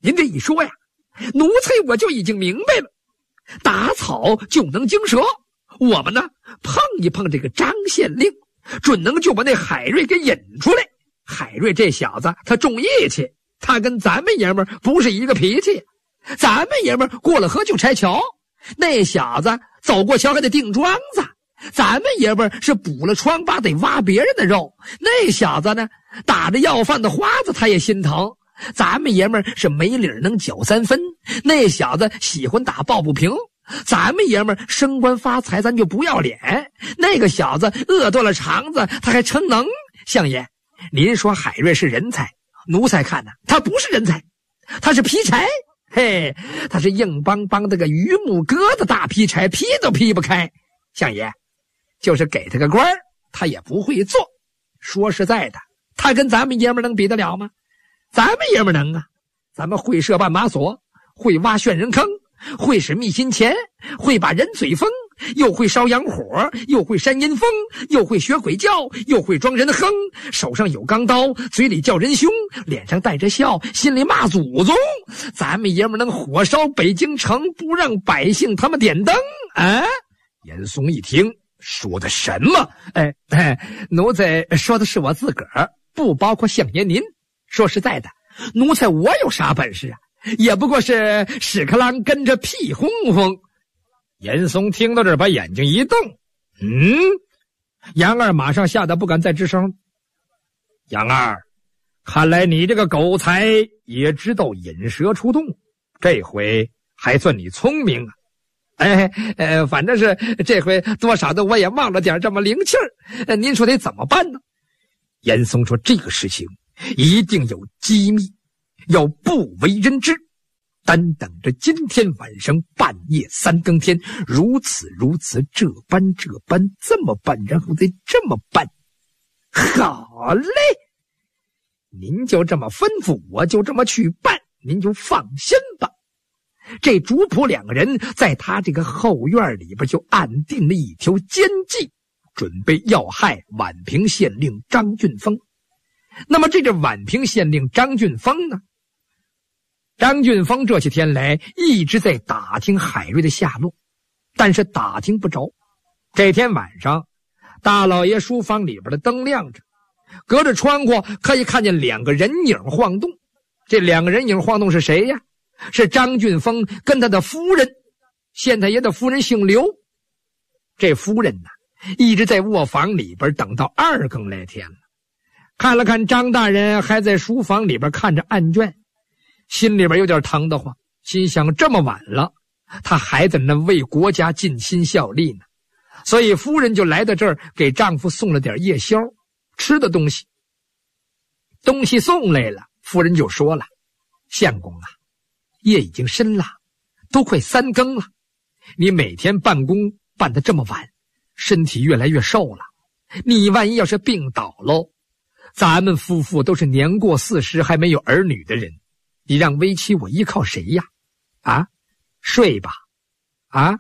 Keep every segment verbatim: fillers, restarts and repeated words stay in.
您这一说呀，奴才我就已经明白了，打草就能惊蛇，我们呢碰一碰这个张县令，准能就把那海瑞给引出来。海瑞这小子他重义气，他跟咱们爷们儿不是一个脾气。咱们爷们儿过了河就拆桥，那小子走过桥还得钉桩子。咱们爷们儿是补了疮疤得挖别人的肉，那小子呢打着要饭的花子他也心疼。咱们爷们儿是没理能搅三分，那小子喜欢打抱不平。咱们爷们儿升官发财咱就不要脸，那个小子饿断了肠子他还称能。相爷，您说海瑞是人才，奴才看呢，他不是人才，他是劈柴。嘿，他是硬邦邦的个榆木疙瘩大劈柴，劈都劈不开。相爷，就是给他个官儿，他也不会做。说实在的，他跟咱们爷们儿能比得了吗？咱们爷们儿能啊，咱们会设绊马索，会挖炫人坑，会使密心钱，会把人嘴封，又会烧洋火，又会扇阴风，又会学鬼叫，又会装人哼，手上有钢刀，嘴里叫人凶，脸上带着笑，心里骂祖宗。咱们爷们能火烧北京城，不让百姓他们点灯啊！严嵩一听，说的什么？哎哎，奴才说的是我自个儿，不包括相爷您。说实在的，奴才我有啥本事啊？也不过是屎壳郎跟着屁轰轰。严嵩听到这儿，把眼睛一瞪，嗯，杨二马上吓得不敢再吱声。杨二，看来你这个狗才也知道引蛇出洞，这回还算你聪明啊。哎，呃，反正是这回多少的我也忘了点这么灵气儿，您说得怎么办呢？严嵩说，这个事情一定有机密，要不为人知，单等着今天晚上半夜三更天，如此如此，这般这般，这么办，然后再这么办。好嘞，您就这么吩咐，我就这么去办，您就放心吧。这主仆两个人在他这个后院里边就暗定了一条奸计，准备要害宛平县令张俊峰。那么这个宛平县令张俊峰呢，张俊峰这些天来一直在打听海瑞的下落，但是打听不着。这天晚上，大老爷书房里边的灯亮着，隔着窗户可以看见两个人影晃动。这两个人影晃动是谁呀？是张俊峰跟他的夫人，县太爷的夫人姓刘。这夫人呢，一直在卧房里边等到二更来天了，看了看张大人还在书房里边看着案卷，心里边有点疼得慌，心想这么晚了，他还在那为国家尽心效力呢。所以夫人就来到这儿，给丈夫送了点夜宵吃的东西。东西送来了，夫人就说了，相公啊，夜已经深了，都快三更了，你每天办公办得这么晚，身体越来越瘦了，你万一要是病倒喽，咱们夫妇都是年过四十还没有儿女的人，你让危妻我依靠谁呀？啊，睡吧，啊！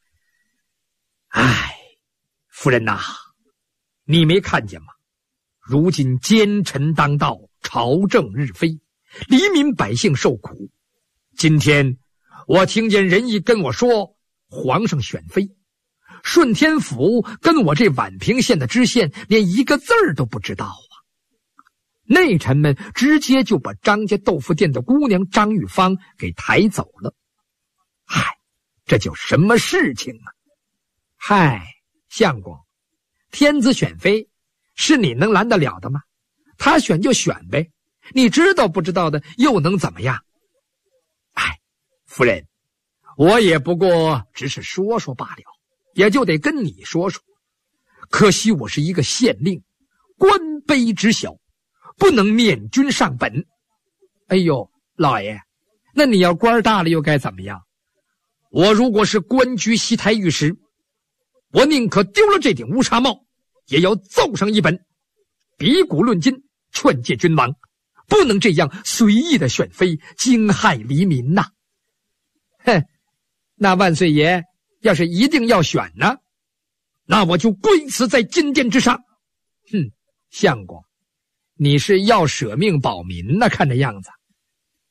哎，夫人呐，你没看见吗？如今奸臣当道，朝政日非，黎民百姓受苦。今天我听见人一跟我说，皇上选妃，顺天府跟我这宛平县的知县连一个字儿都不知道啊。内臣们直接就把张家豆腐店的姑娘张玉芳给抬走了。嗨，这叫什么事情啊？嗨，相公，天子选妃是你能拦得了的吗？他选就选呗，你知道不知道的又能怎么样？哎，夫人，我也不过只是说说罢了，也就得跟你说说。可惜我是一个县令，官卑职小，不能面君上本。哎呦，老爷，那你要官大了又该怎么样？我如果是官居西台御史，我宁可丢了这顶乌纱帽，也要奏上一本，比古论今，劝诫君王，不能这样随意的选妃，惊害黎民呐。哼，那万岁爷要是一定要选呢，那我就跪死在金殿之上。哼，相公，你是要舍命保民呢，看这样子。